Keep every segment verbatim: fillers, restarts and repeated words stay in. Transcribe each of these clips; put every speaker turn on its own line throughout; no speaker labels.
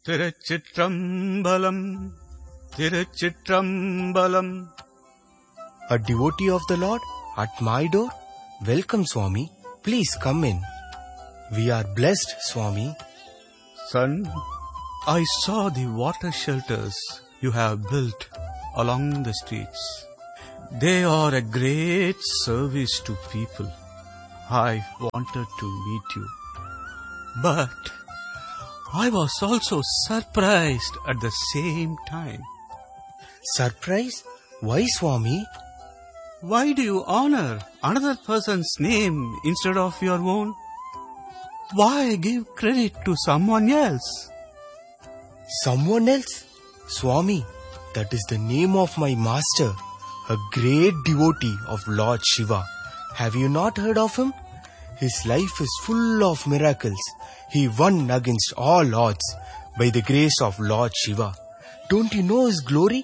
Tiruchitrambalam, Tiruchitrambalam.
A devotee of the Lord at my door? Welcome, Swami. Please come in. We are blessed, Swami.
Son, I saw the water shelters you have built along the streets. They are a great service to people. I wanted to meet you. But I was also surprised at the same time.
Surprise? Why, Swami?
Why do you honor another person's name instead of your own? Why give credit to someone else?
Someone else? Swami, that is the name of my master, a great devotee of Lord Shiva. Have you not heard of him? His life is full of miracles. He won against all odds by the grace of Lord Shiva. Don't you know his glory?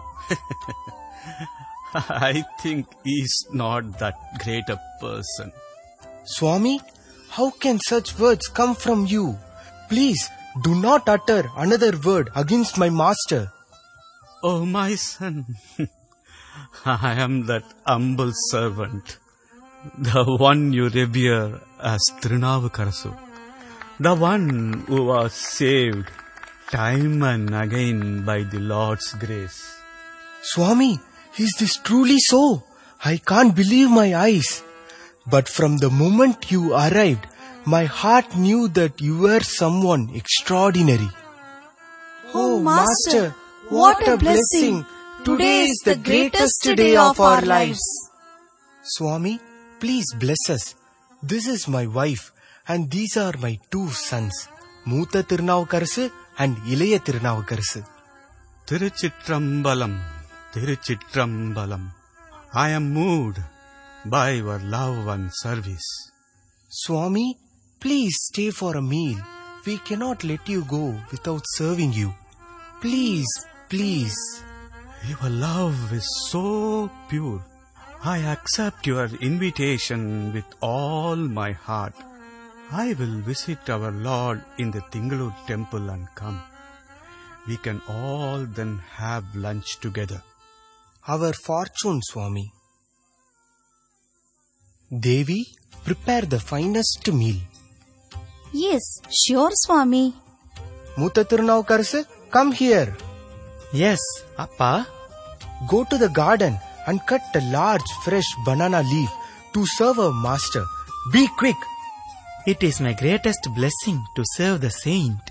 I think he is not that great a person.
Swami, how can such words come from you? Please, do not utter another word against my master.
Oh, my son, I am that humble servant, the one you revere as Tirunavukarasu, the one who was saved time and again by the Lord's grace.
Swami, is this truly so? I can't believe my eyes. But from the moment you arrived, my heart knew that you were someone extraordinary.
Oh, Master, what a blessing! Today is the greatest day of our lives.
Swami, please bless us. This is my wife and these are my two sons, Mootha Tirunavukarasu and Ilaya Tirunavukarasu.
Tiruchitrambalam, Tiruchitrambalam. I am moved by your love and service.
Swami, please stay for a meal. We cannot let you go without serving you. Please, please.
Your love is so pure. I accept your invitation with all my heart. I will visit our Lord in the Tingalur temple and come. We can all then have lunch together.
Our fortune, Swami. Devi, prepare the finest meal.
Yes, sure, Swami.
Mootha Tirunavukarasu, come here.
Yes, Appa.
Go to the garden and cut a large fresh banana leaf to serve our master. Be quick.
It is my greatest blessing to serve the saint.